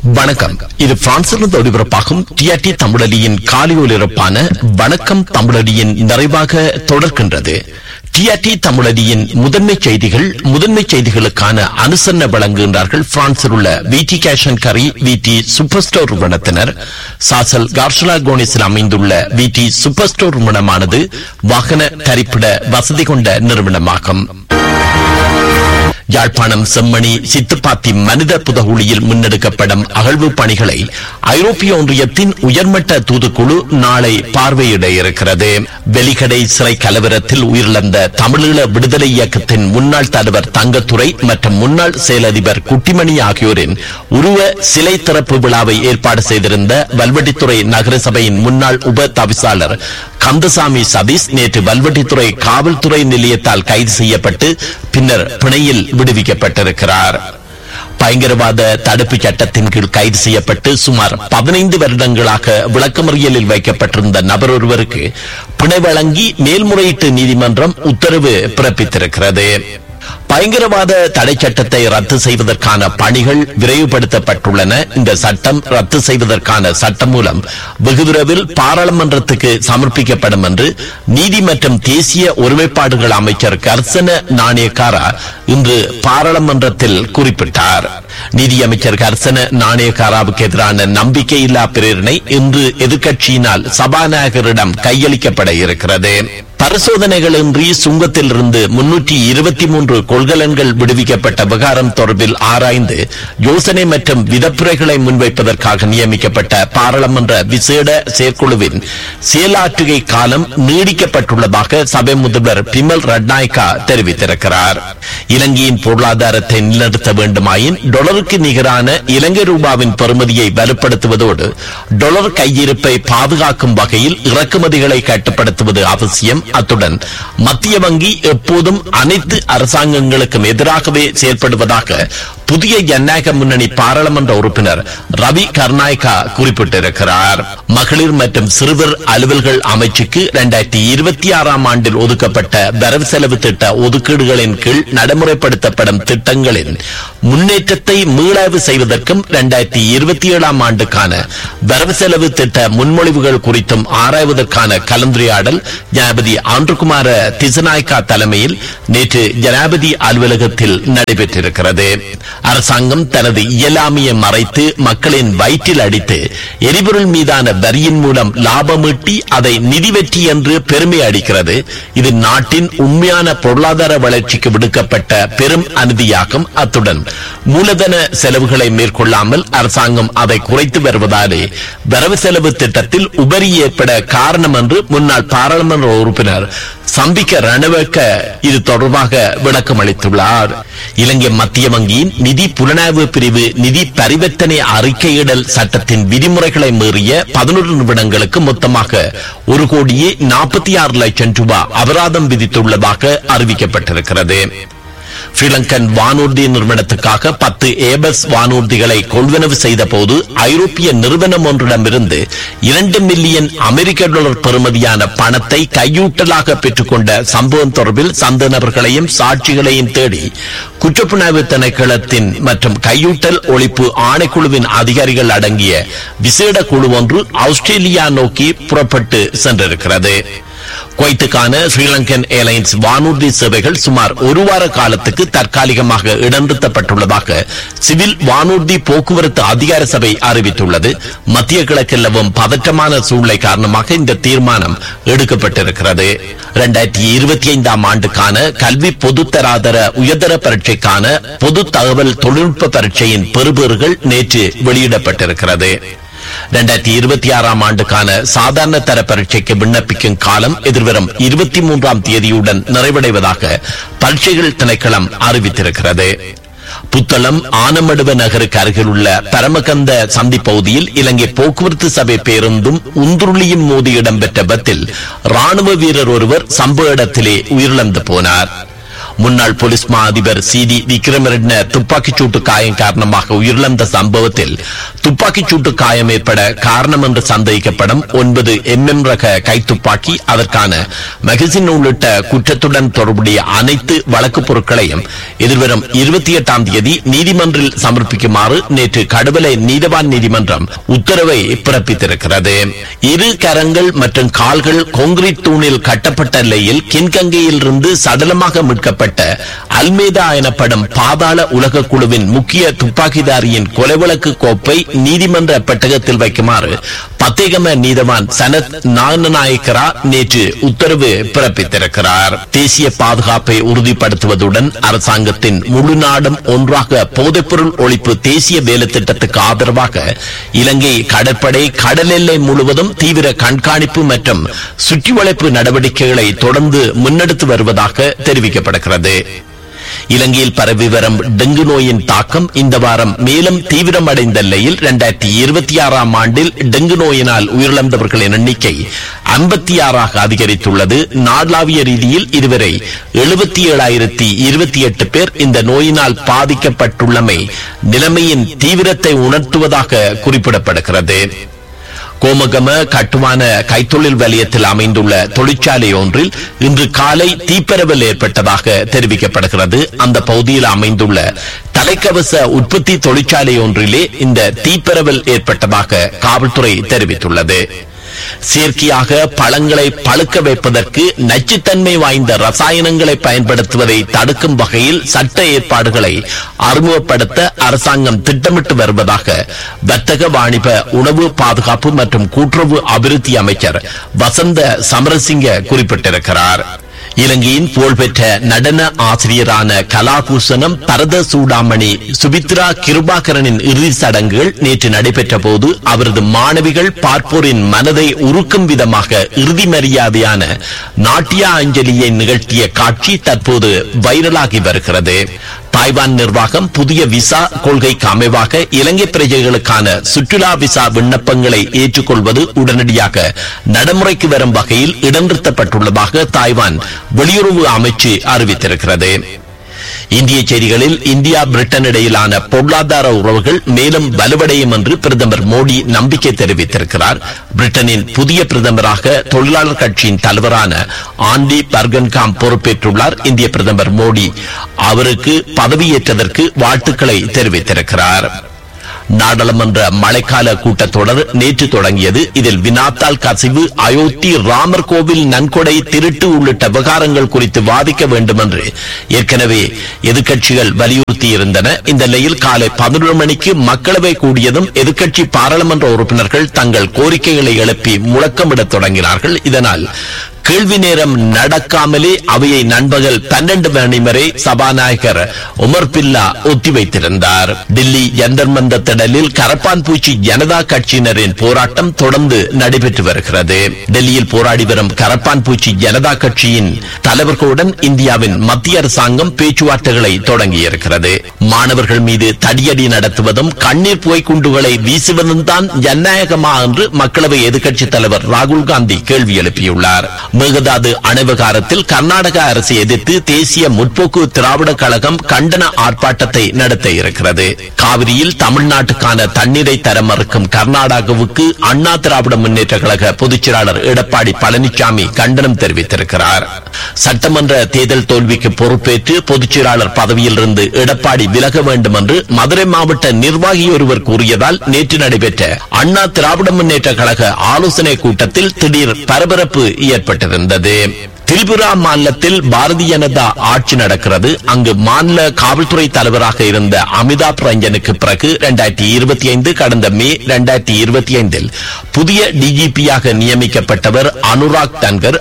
வணக்கம். இது பிரான்சிலிருந்து ஒளிபரப்பாகும் டிஆர்டி தமிழொலியின் காலை ஒலிபரப்பான வணக்கம் தமிழொலியின் நிறைவாக தொடர்கின்றது. டிஆர்டி தமிழொலியின் முதன்மை செய்திகளுக்கான அனுசரணை வழங்குகின்றார்கள் பிரான்சில் உள்ள விடி கேஷ் அண்ட் கரி விடி சூப்பர் ஸ்டோர் நிறுவனத்தினர். சாசல் கார்ஷலா கோனிஸில் அமைந்துள்ள விடி சூப்பர் ஸ்டோர் நிறுவனமானது வாகன தரிப்பிட வசதி கொண்ட நிறுவனமாகும். யாழ்ப்பாணம் செம்மணி சித்துப்பாத்தி மனித புதகுழியில் முன்னெடுக்கப்படும் அகழ்வு பணிகளை ஐரோப்பிய ஒன்றியத்தின் உயர்மட்ட தூதுக்குழு நாளை பார்வையிட இருக்கிறது. வெலிகடை சிறை கலவரத்தில் உயிரிழந்த தமிழீழ விடுதலை இயக்கத்தின் முன்னாள் தலைவர் தங்கத்துரை மற்றும் முன்னாள் செயலதிபர் குட்டிமணி ஆகியோரின் உருவ சிலை திறப்பு விழாவை ஏற்பாடு செய்திருந்த வல்வெட்டித்துறை நகரசபையின் முன்னாள் உப தவிசாளர் கந்தசாமி சதீஷ் நேற்று வல்வெட்டித்துறை காவல்துறை நிலையத்தால் கைது செய்யப்பட்டு பின்னர் பிணையில் விடுவிக்கப்பட்டிருக்கிறார். பயங்கரவாத தடுப்பு சட்டத்தின் கீழ் கைது செய்யப்பட்டு சுமார் 15 வருடங்களாக விளக்கமறியலில் வைக்கப்பட்டிருந்த நபர் ஒருவருக்கு பிணை வழங்கி மேல்முறையீட்டு நீதிமன்றம் உத்தரவு பிறப்பித்திருக்கிறது. பயங்கரவாத தடை சட்டத்தை ரத்து செய்வதற்கான பணிகள் விரைவுபடுத்தப்பட்டுள்ளன. இந்த சட்டம் ரத்து செய்வதற்கான சட்டம் மூலம் வெகு விரைவில் பாராளுமன்றத்துக்கு சமர்ப்பிக்கப்படும் என்று நீதி மற்றும் தேசிய ஒருமைப்பாடுகள் அமைச்சர் கர்சன நாணயக்காரா இன்று பாராளுமன்றத்தில் குறிப்பிட்டார். நீதியமைச்சர் கர்சன நாணயக்காராவுக்கு எதிரான நம்பிக்கையில்லா பிரேரணை இன்று எதிர்க்கட்சியினால் சபாநாயகரிடம் கையளிக்கப்பட இருக்கிறது. பரிசோதனைகளின்றி சுங்கத்தில் இருந்து 323 கொள்கலன்கள் விடுவிக்கப்பட்ட விவகாரம் தொடர்பில் ஆராய்ந்து யோசனை மற்றும் விதப்புரைகளை முன்வைப்பதற்காக நியமிக்கப்பட்ட பாராளுமன்ற விசேட செயற்குழுவின் செயலாற்றுகை காலம் நீடிக்கப்பட்டுள்ளதாக சபை முதல்வர் பிமல் ரட்நாயக்கா தெரிவித்திருக்கிறார். இலங்கையின் பொருளாதாரத்தை நிலைநிறுத்த வேண்டுமாயின் டாலருக்கு நிகரான இலங்கை ரூபாவின் பெறுமதியை வலுப்படுத்துவதோடு டாலர் கையிருப்பை பாதுகாக்கும் வகையில் இறக்குமதிகளை கட்டுப்படுத்துவது அவசியம். அத்துடன் மத்திய வங்கி எப்போதும் அனைத்து அரசாங்கங்களுக்கும் எதிராகவே செயல்படுவதாக புதிய ஜனநாயக முன்னணி பாராளுமன்ற உறுப்பினர் ரவி கருணாநாயக்கா குறிப்பிட்டிருக்கிறார். மகளிர் மற்றும் சிறுவர் அலுவல்கள் அமைச்சுக்கு 2026 ஆண்டில் ஒதுக்கப்பட்ட வரவு செலவு திட்ட ஒதுக்கீடுகளின் கீழ் நடைமுறைப்படுத்தப்படும் திட்டங்களின் முன்னேற்றத்தை மீளாய்வு செய்வதற்கும் 2027 ஆண்டுக்கான வரவு செலவு திட்ட முன்மொழிவுகள் குறித்தும் ஆராய்வதற்கான கலந்துரையாடல் ஜனாதிபதி ஆண்டுகுமார திசநாயக்கா தலைமையில் நேற்று ஜனாதிபதி அலுவலகத்தில் நடைபெற்றிருக்கிறது. அரசாங்கம் தனது இயலாமையை மறைத்து மக்களின் வயிற்றில் அடித்து எரிபொருள் மீதான வரியின் மூலம் லாபம் ஈட்டி அதை நிதி வெற்றி என்று பெருமை அடிக்கிறது. இது நாட்டின் உண்மையான பொருளாதார வளர்ச்சிக்கு விடுக்கப்பட்ட பெரும் அநீதியாகும். அத்துடன் மூலதன செலவுகளை மேற்கொள்ளாமல் அரசாங்கம் அதை குறைத்து வருவதாலே வரவு செலவு திட்டத்தில் உபரி ஏற்பட காரணம் என்று முன்னாள் பாராளுமன்ற உறுப்பினர் சம்பிக்க ரணவக்க இது தொடர்பாக விளக்கம் அளித்துள்ளார். இலங்கை மத்திய வங்கியின் நிதி புலனாய்வு பிரிவு நிதி பரிவர்த்தனை அறிக்கையிடல் சட்டத்தின் விதிமுறைகளை மீறிய 11 நிறுவனங்களுக்கு மொத்தமாக 1,46,00,000 ரூபாய் அபராதம் விதித்துள்ளதாக அறிவிக்கப்பட்டிருக்கிறது. ஸ்ரீலங்கன் வானூர்தி நிறுவனத்துக்காக 10 ஏபஸ் வானூர்திகளை கொள்வனவு செய்த போது ஐரோப்பிய நிறுவனம் ஒன்றிடமிருந்து 2 மில்லியன் அமெரிக்க டாலர் பெறுமதியான பணத்தை கையூட்டலாக பெற்றுக்கொண்ட சம்பவம் தொடர்பில் சந்தேக நபர்களையும் சாட்சிகளையும் தேடி குற்றப்புலனாய்வு திணைக்களத்தின் மற்றும் கையூட்டல் ஒழிப்பு ஆணைக்குழுவின் அதிகாரிகள் அடங்கிய விசேட குழு ஒன்று ஆஸ்திரேலியா நோக்கி புறப்பட்டு சென்றிருக்கிறது. குவைத்துக்கான ஸ்ரீலங்கன் ஏர்லைன்ஸ் வானூர்தி சேவைகள் சுமார் ஒரு வார காலத்துக்கு தற்காலிகமாக இடநிறுத்தப்பட்டுள்ளதாக சிவில் வானூர்தி போக்குவரத்து அதிகார சபை அறிவித்துள்ளது. மத்திய கிழக்கில் நிலவும் பதற்றமான சூழ்நிலை காரணமாக இந்த தீர்மானம் எடுக்கப்பட்டிருக்கிறது. 2025 ஆண்டுக்கான கல்வி பொதுத்தராதர உயர்தர பரீட்சைக்கான பொது தகவல் தொழில்நுட்ப பரீட்சையின் பெறுபேறுகள் நேற்று வெளியிடப்பட்டிருக்கிறது. 2026 ஆண்டுக்கான சாதாரண தர பரீட்சைக்கு விண்ணப்பிக்கும் காலம் எதிர்வரும் 23ஆம் தேதியுடன் நிறைவடைவதாக பரீட்சைகள் திணைக்களம் அறிவித்திருக்கிறது. புத்தளம் ஆனமடுவ நகருக்கு அருகில் உள்ள பரமகந்த சந்தி பகுதியில் இலங்கை போக்குவரத்து சபை பேருந்தும் உந்துருளியும் மோதி இடம்பெற்ற விபத்தில் ராணுவ வீரர் ஒருவர் சம்பவ இடத்திலே உயிரிழந்து போனார். முன்னாள் போலீஸ் மா அதிபர் CD விக்ரமரட்ன துப்பாக்கிச்சூட்டு காயம் காரணமாக உயிரிழந்த சம்பவத்தில் துப்பாக்கிச்சூட்டு காயம் ஏற்பட காரணம் என்று சந்தேகிக்கப்படும் 9 MM ரக கைத்துப்பாக்கி, அதற்கான மகசின் உள்ளிட்ட குற்றத்துடன் தொடர்புடைய அனைத்து வழக்கு பொருட்களையும் எதிர்வரும் 28ஆம் தேதி நீதிமன்றில் சமர்ப்பிக்குமாறு நேற்று கடுவலை நீதவான் நீதிமன்றம் உத்தரவை பிறப்பித்திருக்கிறது. இரு கரங்கள் மற்றும் கால்கள் கான்கிரீட் தூணில் கட்டப்பட்ட நிலையில் கின்கங்கையில் இருந்து சடலமாக மீட்கப்பட்ட அல்மேதா எனப்படும் பாதாள உலக குழுவின் முக்கிய துப்பாக்கிதாரியின் கொலை வழக்கு கோப்பை நீதிமன்ற பெட்டகத்தில் வைக்குமாறு பத்தேகம நீதவான் சனத் நாகநாயக்கரா நேற்று உத்தரவு பிறப்பித்திருக்கிறார். தேசிய பாதுகாப்பை உறுதிப்படுத்துவதுடன் அரசாங்கத்தின் முழு நாடும் ஒன்றாக போதைப்பொருள் ஒழிப்பு தேசிய வேலை திட்டத்துக்கு ஆதரவாக இலங்கை கடற்படை கடல் எல்லை முழுவதும் தீவிர கண்காணிப்பு மற்றும் சுற்றிவளைப்பு நடவடிக்கைகளை தொடர்ந்து முன்னெடுத்து வருவதாக தெரிவிக்கப்படுகிறது. இலங்கையில் பரவி வரும் டெங்கு நோயின் தாக்கம் இந்த வாரம் மேலும் தீவிரமடைந்த நிலையில் 2026ஆம் ஆண்டில் டெங்கு நோயினால் உயிரிழந்தவர்களின் எண்ணிக்கை 56ஆக அதிகரித்துள்ளது. நாடளாவிய ரீதியில் இதுவரை 77,028 பேர் இந்த நோயினால் பாதிக்கப்பட்டுள்ளமை நிலைமையின் தீவிரத்தை உணர்த்துவதாக குறிப்பிடப்படுகிறது. கோமகம கட்டுமான கைத்தொழில் வலயத்தில் அமைந்துள்ள தொழிற்சாலை ஒன்றில் இன்று காலை தீப்பரவல் ஏற்பட்டதாக தெரிவிக்கப்படுகிறது. அந்த பகுதியில் அமைந்துள்ள தலைக்கவச உற்பத்தி தொழிற்சாலை ஒன்றிலே இந்த தீப்பரவல் ஏற்பட்டதாக காவல்துறை தெரிவித்துள்ளது. செயற்கையாக பழங்களை பழுக்க வைப்பதற்கு நச்சுத்தன்மை வாய்ந்த ரசாயனங்களை பயன்படுத்துவதை தடுக்கும் வகையில் சட்ட ஏற்பாடுகளை அறிமுகப்படுத்த அரசாங்கம் திட்டமிட்டு வருவதாக வர்த்தக வாணிப உணவு பாதுகாப்பு மற்றும் கூட்டுறவு அபிவிருத்தி அமைச்சர் வசந்த சமரசிங்க குறிப்பிட்டிருக்கிறார். இலங்கையின் புகழ்பெற்ற நடன ஆசிரியரான கலாபூஷணம் பரத சூடாமணி சுபித்ரா கிருபாகரனின் இறுதி சடங்குகள் நேற்று நடைபெற்ற போது அவரது மாணவிகள் பார்ப்போரின் மனதை உருக்கும் விதமாக இறுதி மரியாதையான நாட்டிய அஞ்சலியை நிகழ்த்திய காட்சி தற்போது வைரலாகி வருகிறது. தாய்வான் நிர்வாகம் புதிய விசா கொள்கைக்கு அமைவாக இலங்கை பிரஜைகளுக்கான சுற்றுலா விசா விண்ணப்பங்களை ஏற்றுக்கொள்வது உடனடியாக நடைமுறைக்கு வரும் வகையில் இடநிறுத்தப்பட்டுள்ளதாக தாய்வான் வெளியுறவு அமைச்சு அறிவித்திருக்கிறது. இந்திய செய்திகளில் இந்தியா பிரிட்டன் இடையிலான பொருளாதார உறவுகள் மேலும் வலுவடையும் என்று பிரதமர் மோடி நம்பிக்கை தெரிவித்திருக்கிறார். பிரிட்டனின் புதிய பிரதமராக தொழிலாளர் கட்சியின் தலைவரான ஆண்டி பர்கன்காம் பொறுப்பேற்றுள்ளார். இந்திய பிரதமர் மோடி அவருக்கு பதவியேற்றதற்கு வாழ்த்துக்களை தெரிவித்திருக்கிறார். நாடாளுமன்ற மழைக்கால கூட்டத்தொடர் நேற்று தொடங்கியது. இதில் வினாத்தாள் கசிவு, அயோத்தி ராமர் கோவில் நன்கொடை திருட்டு உள்ளிட்ட விவகாரங்கள் குறித்து வாதிக்க வேண்டும் என்று ஏற்கனவே எதிர்க்கட்சிகள் வலியுறுத்தியிருந்தன. இந்த நிலையில் காலை 11 மணிக்கு மக்களவை கூடியதும் எதிர்க்கட்சி பாராளுமன்ற உறுப்பினர்கள் தங்கள் கோரிக்கைகளை எழுப்பி முழக்கமிடத் தொடங்கினார்கள். இதனால் கேள்வி நேரம் நடக்காமலே அவையை நண்பகல் 12 மணி வரை சபாநாயகர் உமர் பில்லா ஒத்திவைத்திருந்தார். டில்லி ஜந்தர் மந்தர் திடலில் கரப்பான் பூச்சி ஜனதா கட்சியினரின் போராட்டம் தொடர்ந்து நடைபெற்று வருகிறது. டெல்லியில் போராடி வரும் கரப்பான் பூச்சி ஜனதா கட்சியின் தலைவர்களுடன் இந்தியாவின் மத்திய அரசாங்கம் பேச்சுவார்த்தைகளை தொடங்கியிருக்கிறது. மாணவர்கள் மீது தடியடி நடத்துவதும் கண்ணீர் புகைக்குண்டுகளை வீசுவதும் தான் ஜனநாயகமா என்று மக்களவை எதிர்க்கட்சித் தலைவர் ராகுல் காந்தி கேள்வி எழுப்பியுள்ளார். மேகதாது அணை விவகாரத்தில் கர்நாடக அரசை எதிர்த்து தேசிய முற்போக்கு திராவிட கழகம் கண்டன ஆர்ப்பாட்டத்தை நடத்த இருக்கிறது. காவிரியில் தமிழ்நாட்டுக்கான தண்ணீரை தர மறுக்கும் கர்நாடகாவுக்கு அண்ணா திராவிட முன்னேற்ற கழக பொதுச் செயலாளர் எடப்பாடி பழனிசாமி கண்டனம் தெரிவித்திருக்கிறார். சட்டமன்ற தேர்தல் தோல்விக்கு பொறுப்பேற்று பொதுச் செயலாளர் பதவியில் இருந்து எடப்பாடி விலக வேண்டும் என்று மதுரை மாவட்ட நிர்வாகி ஒருவர் கூறியதால் நேற்று நடைபெற்ற அண்ணா திராவிட முன்னேற்ற கழக ஆலோசனை கூட்டத்தில் திடீர் பரபரப்பு ஏற்பட்டிருந்தது. திரிபுரா மாநிலத்தில் பாரதிய ஜனதா ஆட்சி நடக்கிறது. அங்கு மாநில காவல்துறை தலைவராக இருந்த அமிதாப் ரஞ்சனுக்கு பிறகு 2025 கடந்த மே 2025 புதிய டிஜிபியாக நியமிக்கப்பட்டவர் அனுராக் தன்கர்.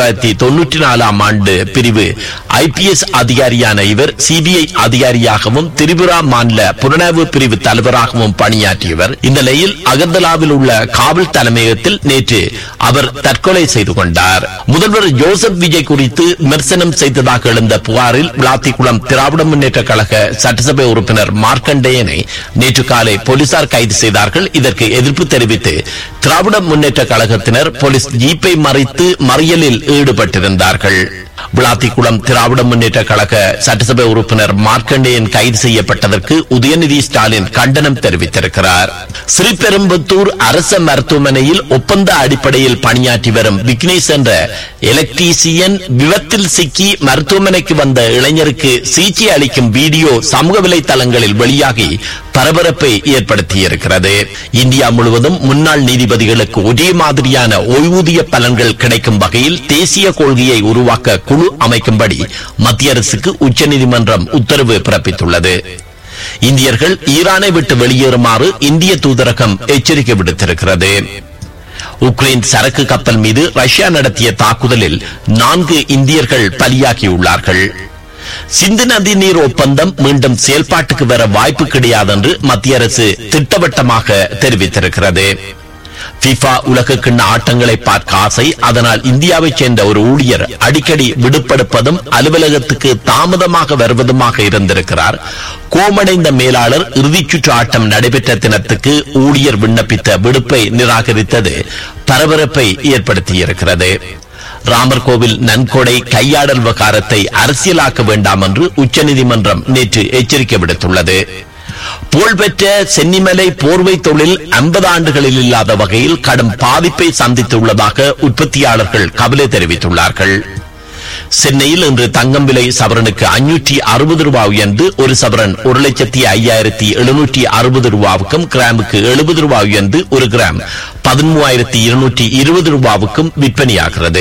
1994ஆம் ஆண்டு பிரிவு IPS அதிகாரியான இவர் சிபிஐ அதிகாரியாகவும் திரிபுரா மாநில புலனாய்வு பிரிவு தலைவராகவும் பணியாற்றியவர். இந்த நிலையில் அகர்தலாவில் உள்ள காவல் தலைமையகத்தில் நேற்று அவர் தற்கொலை செய்து கொண்டார். முதல்வர் ஜோசப் விஜய் குறித்து விமர்சனம் செய்ததாக எழுந்த புகாரில் விளாத்திக்குளம் திராவிட முன்னேற்ற கழக சட்டசபை உறுப்பினர் மார்க்கண்டேயனை நேற்று காலை போலீசார் கைது செய்தார்கள். இதற்கு எதிர்ப்பு தெரிவித்து திராவிட முன்னேற்ற கழகத்தினர் போலீஸ் ஜீப்பை மறித்து மறியலில் ஈடுபட்டிருந்தார்கள். விளாத்திக்குளம் திராவிட முன்னேற்ற கழக சட்டசபை உறுப்பினர் மார்க்கண்டேயன் கைது செய்யப்பட்டதற்கு உதயநிதி ஸ்டாலின் கண்டனம் தெரிவித்திருக்கிறார். ஸ்ரீபெரும்புத்தூர் அரசு மருத்துவமனையில் ஒப்பந்த அடிப்படையில் பணியாற்றி வரும் விக்னேஷ் என்ற எலக்ட்ரீசியன் விபத்தில் சிக்கி மருத்துவமனைக்கு வந்த இளைஞருக்கு சிகிச்சை அளிக்கும் வீடியோ சமூக வலைதளங்களில் வெளியாகி பரபரப்பை ஏற்படுத்தியிருக்கிறது. இந்தியா முழுவதும் முன்னாள் நீதிபதிகளுக்கு ஒரே மாதிரியான ஓய்வூதிய பலன்கள் கிடைக்கும் வகையில் தேசிய கொள்கையை உருவாக்க குழு அமைக்கும்படி மத்திய அரசுக்கு உச்சநீதிமன்றம் உத்தரவு பிறப்பித்துள்ளது. இந்தியர்கள் ஈரானை விட்டு வெளியேறுமாறு இந்திய தூதரகம் எச்சரிக்கை விடுத்திருக்கிறது. உக்ரைன் சரக்கு கப்பல் மீது ரஷ்யா நடத்திய தாக்குதலில் 4 இந்தியர்கள் பலியாகியுள்ளார்கள். சிந்து நதி நீர் ஒப்பந்தம் மீண்டும் செயல்பாட்டுக்கு வர வாய்ப்பு கிடையாது என்று மத்திய அரசு திட்டவட்டமாக தெரிவித்திருக்கிறது. FIFA உலகக்கிண்ண ஆட்டங்களை பார்க்க ஆசை, அதனால் இந்தியாவைச் சேர்ந்த ஒரு ஊழியர் அடிக்கடி விடுபடுப்பதும் அலுவலகத்துக்கு தாமதமாக வருவதுமாக இருந்திருக்கிறார். கோமடைந்த மேலாளர் இறுதிச் சுற்று ஆட்டம் நடைபெற்ற தினத்துக்கு ஊழியர் விண்ணப்பித்த விடுப்பை நிராகரித்தது பரபரப்பை ஏற்படுத்தியிருக்கிறது. ராமர் கோவில் நன்கொடை கையாடல் விவகாரத்தை அரசியலாக்க வேண்டாம் என்று உச்சநீதிமன்றம் நேற்று எச்சரிக்கை விடுத்துள்ளது. புகழ்பெற்ற சென்னிமலை போர்வை தொழில் 50 ஆண்டுகளில் இல்லாத வகையில் கடும் பாதிப்பை சந்தித்துள்ளதாக உற்பத்தியாளர்கள் கவலை தெரிவித்துள்ளார்கள். சென்னையில் இன்று தங்கம் விலை சவரனுக்கு 560 ரூபாய் உயர்ந்து ஒரு சவரன் 1,05,760 ரூபாவுக்கும், கிராமுக்கு 70 ரூபாய் உயர்ந்து ஒரு கிராம் 13,220 ரூபாவுக்கும் விற்பனையாகிறது.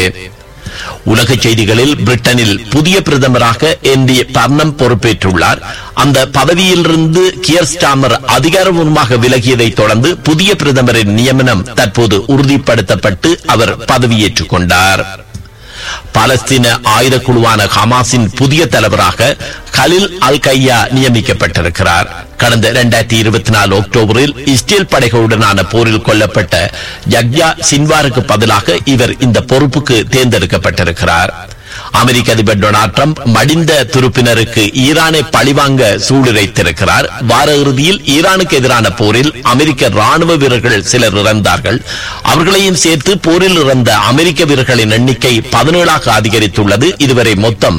உலக செய்திகளில் பிரிட்டனில் புதிய பிரதமராக என்டி பர்னம் பொறுப்பேற்றுள்ளார். அந்த பதவியிலிருந்து கியர் ஸ்டாமர் அதிகாரபூர்வமாக விலகியதை தொடர்ந்து புதிய பிரதமரின் நியமனம் தற்போது உறுதிப்படுத்தப்பட்டு அவர் பதவியேற்றுக் கொண்டார். பாலஸ்தீன ஆயுத குழுவான ஹமாஸின் புதிய தலைவராக கலில் அல் கையா நியமிக்கப்பட்டிருக்கிறார். கடந்த 2024 அக்டோபரில் இஸ்ரேல் படைகளுடனான போரில் கொல்லப்பட்ட யக்யா சின்வாருக்கு பதிலாக இவர் இந்த பொறுப்புக்கு தேர்ந்தெடுக்கப்பட்டிருக்கிறார். அமெரிக்க அதிபர் டொனால்ட் ட்ரம்ப் மடிந்த துருப்பினருக்கு ஈரானை பழிவாங்க சூளுரைத்திருக்கிறார். வார இறுதியில் ஈரானுக்கு எதிரான போரில் அமெரிக்க ராணுவ வீரர்கள் சிலர் இறந்தார்கள். அவர்களையும் சேர்த்து போரில் இறந்த அமெரிக்க வீரர்களின் எண்ணிக்கை 17ஆக அதிகரித்துள்ளது. இதுவரை மொத்தம்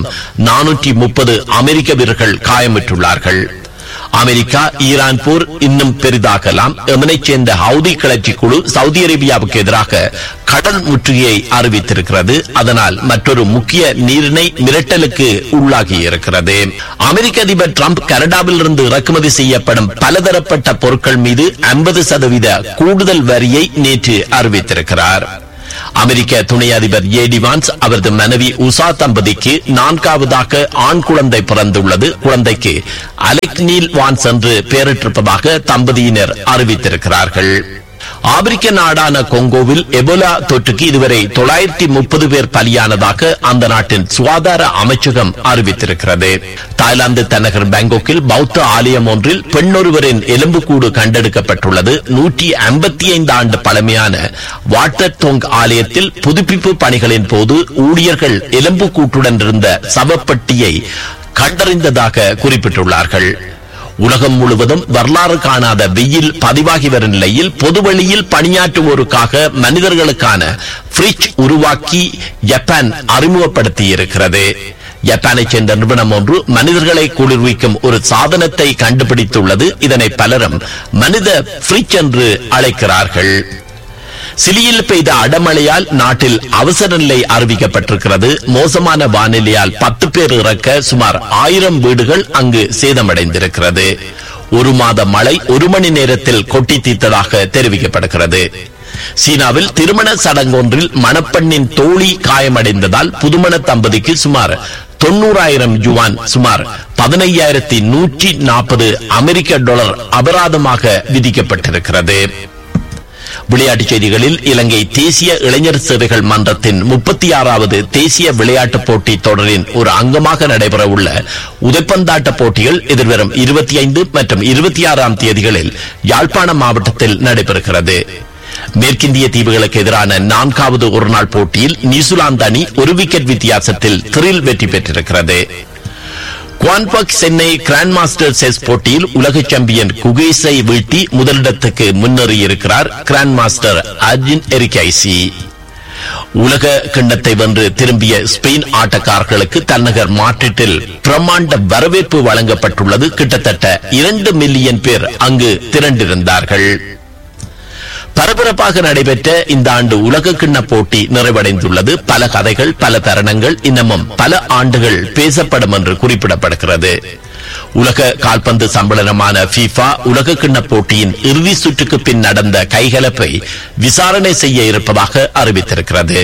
430 அமெரிக்க வீரர்கள் காயமுற்றுள்ளார்கள். அமெரிக்கா ஈரான் போர் இன்னும் பெரிதாகலாம். எமனைச் சேர்ந்த ஹவுதி கிளர்ச்சி குழு சவுதி அரேபியாவுக்கு எதிராக கடல் முற்றுகையை அறிவித்திருக்கிறது. அதனால் மற்றொரு முக்கிய நீரிணை மிரட்டலுக்கு உள்ளாகி இருக்கிறது. அமெரிக்க அதிபர் டிரம்ப் கனடாவில் இருந்து இறக்குமதி செய்யப்படும் பலதரப்பட்ட பொருட்கள் மீது 50% கூடுதல் வரியை நேற்று அறிவித்திருக்கிறார். அமெரிக்க துணை அதிபர் ஏடி வான்ஸ் அவரது மனைவி உஷா தம்பதிக்கு 4வது ஆண் குழந்தை பிறந்துள்ளது. குழந்தைக்கு அலெக் நீல் வான்ஸ் என்று பெயரிட்டிருப்பதாக தம்பதியினர் அறிவித்திருக்கிறார்கள். ஆப்பிரிக்க நாடான கொங்கோவில் எபோலா தொற்றுக்கு இதுவரை 930 பேர் பலியானதாக அந்த நாட்டின் சுகாதார அமைச்சகம் அறிவித்திருக்கிறது. தாய்லாந்து தலைநகர் பாங்காக்கில் பௌத்த ஆலயம் ஒன்றில் பெண்ணொருவரின் எலும்புக்கூடு கண்டெடுக்கப்பட்டுள்ளது. 155 ஆண்டு பழமையான வாட்டர் டோங் ஆலயத்தில் புதுப்பிப்பு பணிகளின் போது ஊழியர்கள் எலும்புக்கூட்டுடன் இருந்த சவப்பட்டியை கண்டறிந்ததாக குறிப்பிட்டுள்ளார்கள். உலகம் முழுவதும் வரலாறு காணாத வெயில் பதிவாகி வரும் நிலையில் பொதுவெளியில் பணியாற்றுவோருக்காக மனிதர்களுக்கான ஃப்ரிட்ஜ் உருவாக்கி ஜப்பான் அறிமுகப்படுத்தி இருக்கிறது. ஜப்பானைச் சேர்ந்த நிறுவனம் ஒன்று மனிதர்களை குளிர்விக்கும் ஒரு சாதனத்தை கண்டுபிடித்துள்ளது. இதனை பலரும் மனித ஃப்ரிட்ஜ் என்று அழைக்கிறார்கள். சிலியில் பெய்த அடமழையால் நாட்டில் அவசர நிலை அறிவிக்கப்பட்டிருக்கிறது. மோசமான வானிலையால் 10 பேர் இறக்க சுமார் 1000 வீடுகள் அங்கு சேதமடைந்திருக்கிறது. 1 மாத மழை 1 மணி நேரத்தில் கொட்டி தீர்த்ததாக தெரிவிக்கப்படுகிறது. சீனாவில் திருமண சடங்கொன்றில் மணப்பெண்ணின் தோழி காயமடைந்ததால் புதுமண தம்பதிக்கு சுமார் 90,000 யுவான் சுமார் 15,140 அமெரிக்க டாலர் அபராதமாக விதிக்கப்பட்டிருக்கிறது. விளையாட்டுச் செய்திகளில் இலங்கை தேசிய இளைஞர் சேவைகள் மன்றத்தின் 36வது தேசிய விளையாட்டுப் போட்டி தொடரின் ஒரு அங்கமாக நடைபெறவுள்ள உதைப்பந்தாட்ட போட்டிகள் எதிர்வரும் 25 மற்றும் 26ஆம் தேதிகளில் யாழ்ப்பாணம் மாவட்டத்தில் நடைபெறுகிறது. மேற்கிந்திய தீவுகளுக்கு எதிரான 4வது ஒருநாள் போட்டியில் நியூசிலாந்து அணி 1 விக்கெட் வித்தியாசத்தில் த்ரில் வெற்றி பெற்றிருக்கிறது. குவான்பக் சென்னை கிராண்ட் மாஸ்டர் செஸ் போட்டியில் உலக சாம்பியன் குகேஸை வீழ்த்தி முதலிடத்துக்கு முன்னேறியிருக்கிறார் கிராண்ட் மாஸ்டர் அர்ஜுன் எரிகைசி. உலக கிண்ணத்தை வென்று திரும்பிய ஸ்பெயின் ஆட்டக்காரர்களுக்கு தன்னகர் மாட்ரிட்டில் பிரம்மாண்ட வரவேற்பு வழங்கப்பட்டுள்ளது. கிட்டத்தட்ட 2 மில்லியன் பேர் அங்கு திரண்டிருந்தார்கள். பரபரப்பாக நடைபெற்ற இந்த ஆண்டு உலக கிண்ண போட்டி நிறைவடைந்துள்ளது. பல கதைகள், பல தருணங்கள் இன்னமும் பல ஆண்டுகள் பேசப்படும் என்று குறிப்பிடப்படுகிறது. உலக கால்பந்து சம்மேளனமான FIFA உலக கிண்ண போட்டியின் இறுதி சுற்றுக்கு பின் நடந்த கைகலப்பை விசாரணை செய்ய இருப்பதாக அறிவித்திருக்கிறது.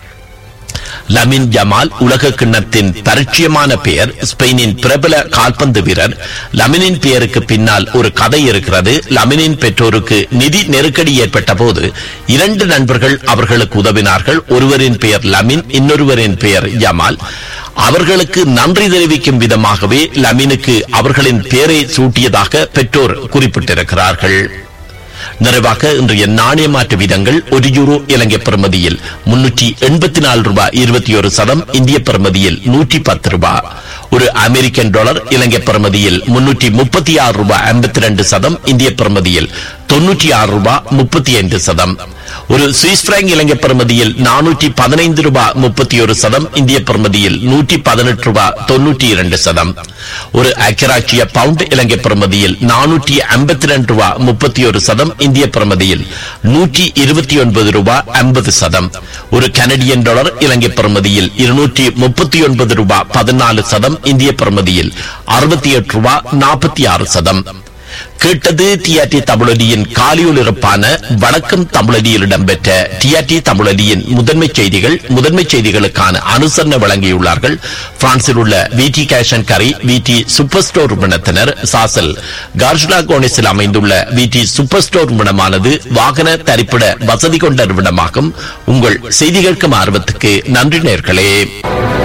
லமின் ஜமால் உலக கிண்ணத்தின் பரிச்சயமான பெயர். ஸ்பெயினின் பிரபல கால்பந்து வீரர். லமினின் பெயருக்கு பின்னால் ஒரு கதை இருக்கிறது. லமினின் பெற்றோருக்கு நிதி நெருக்கடி ஏற்பட்ட போது 2 நண்பர்கள் அவர்களுக்கு உதவினார்கள். ஒருவரின் பெயர் லமின், இன்னொருவரின் பெயர் ஜமால். அவர்களுக்கு நன்றி தெரிவிக்கும் விதமாகவே லமினுக்கு அவர்களின் பெயரை சூட்டியதாக பெற்றோர் குறிப்பிட்டிருக்கிறார்கள். நிறைவாக இன்றைய நாணய மாற்று வீதங்கள். 1 யூரோ இலங்கை பெறுமதியில் 384 ரூபாய் 21 சதம், இந்திய பெறுமதியில் 110 ரூபாய். ஒரு அமெரிக்கன் டாலர் இலங்கை பெறுமதியில் 336 ரூபாய் 52 சதம், இந்திய பெறுமதியில் 96 ரூபாய் 35 சதம். ஒரு சுவிஸ் பிராங்க் இலங்கை பெறுமதியில் 415 ரூபாய் 31 சதம், இந்திய பெறுமதியில் 118 ரூபாய் 92 சதம். ஒரு அக்கராட்சிய பவுண்ட் இலங்கை பெறுமதியில் 452 ரூபாய் 31 சதம், இந்திய பெறுமதியில் 129 ரூபாய் 50 சதம். ஒரு கனடியன் டாலர் இலங்கை பெறுமதியில் 239 ரூபாய் 14 சதம், இந்திய பெறுமதியில் 68 ரூபாய் 46 சதம். கேட்டது டிஆர்டி தமிழொலியின் காலியொலிபரப்பான வணக்கம் தமிழொலியில் இடம்பெற்ற டிஆர்டி தமிழொலியின் முதன்மை செய்திகள். முதன்மை செய்திகளுக்கான அனுசரணை வழங்கியுள்ளார்கள் பிரான்சில் உள்ள விடி கேஷ் அண்ட் கரி, விடி சூப்பர் ஸ்டோர் நிறுவனத்தினர். சாசல் கார்ஜுலா கோனிஸில் அமைந்துள்ள விடி சூப்பர் ஸ்டோர் நிறுவனமானது வாகன தரிப்பிட வசதி கொண்ட நிறுவனமாகும். உங்கள் செய்தி கேட்கும் ஆர்வத்துக்கு நன்றி நேயர்களே.